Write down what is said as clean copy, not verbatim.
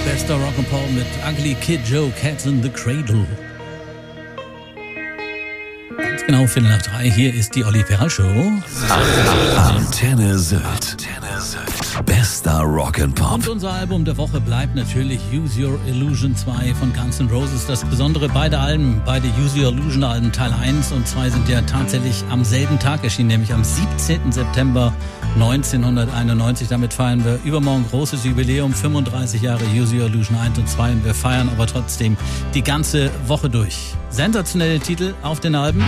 Bester Rock'n'Pop mit Ugly Kid Joe, Cats in the Cradle. Ganz genau 2:45. Hier ist die Olli Ferrell Show. Antenne Sylt. Bester Rock'n'Pop. Und unser Album der Woche bleibt natürlich Use Your Illusion 2 von Guns N' Roses. Das Besondere, beide Use Your Illusion Alben, Teil 1 und 2 sind ja tatsächlich am selben Tag erschienen, nämlich am 17. September 1991. Damit feiern wir übermorgen großes Jubiläum, 35 Jahre Use Your Illusion 1 und 2. Und wir feiern aber trotzdem die ganze Woche durch. Sensationelle Titel auf den Alben.